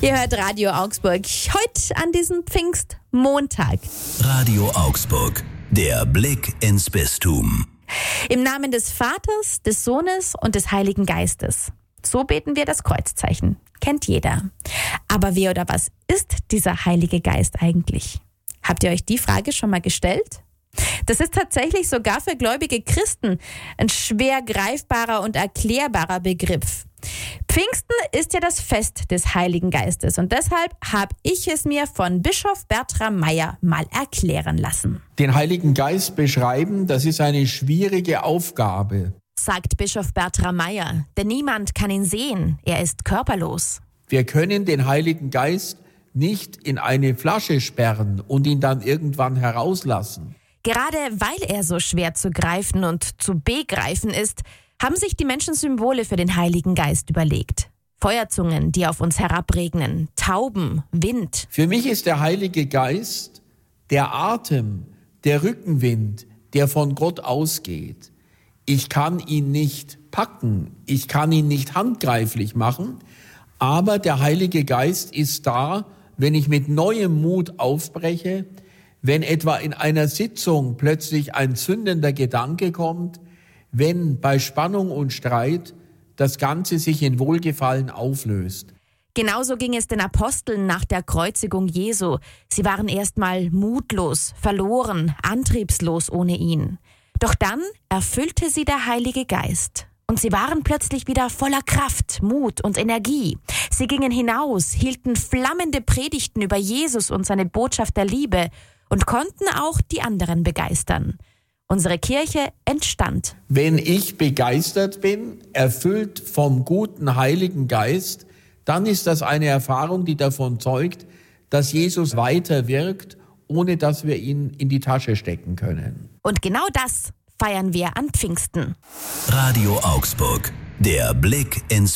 Ihr hört Radio Augsburg heute an diesem Pfingstmontag. Radio Augsburg, der Blick ins Bistum. Im Namen des Vaters, des Sohnes und des Heiligen Geistes. So beten wir das Kreuzzeichen. Kennt jeder. Aber wer oder was ist dieser Heilige Geist eigentlich? Habt ihr euch die Frage schon mal gestellt? Das ist tatsächlich sogar für gläubige Christen ein schwer greifbarer und erklärbarer Begriff. Pfingsten ist ja das Fest des Heiligen Geistes und deshalb habe ich es mir von Bischof Bertram Meyer mal erklären lassen. Den Heiligen Geist beschreiben, das ist eine schwierige Aufgabe, Sagt Bischof Bertram Meyer, denn niemand kann ihn sehen, er ist körperlos. Wir können den Heiligen Geist nicht in eine Flasche sperren und ihn dann irgendwann herauslassen. Gerade weil er so schwer zu greifen und zu begreifen ist, haben sich die Menschen Symbole für den Heiligen Geist überlegt. Feuerzungen, die auf uns herabregnen, Tauben, Wind. Für mich ist der Heilige Geist der Atem, der Rückenwind, der von Gott ausgeht. Ich kann ihn nicht packen, ich kann ihn nicht handgreiflich machen, aber der Heilige Geist ist da, wenn ich mit neuem Mut aufbreche, wenn etwa in einer Sitzung plötzlich ein zündender Gedanke kommt, wenn bei Spannung und Streit das Ganze sich in Wohlgefallen auflöst. Genauso ging es den Aposteln nach der Kreuzigung Jesu. Sie waren erstmal mutlos, verloren, antriebslos ohne ihn. Doch dann erfüllte sie der Heilige Geist. Und sie waren plötzlich wieder voller Kraft, Mut und Energie. Sie gingen hinaus, hielten flammende Predigten über Jesus und seine Botschaft der Liebe und konnten auch die anderen begeistern. Unsere Kirche entstand. Wenn ich begeistert bin, erfüllt vom guten Heiligen Geist, dann ist das eine Erfahrung, die davon zeugt, dass Jesus weiter wirkt, ohne dass wir ihn in die Tasche stecken können. Und genau das feiern wir an Pfingsten. Radio Augsburg, der Blick ins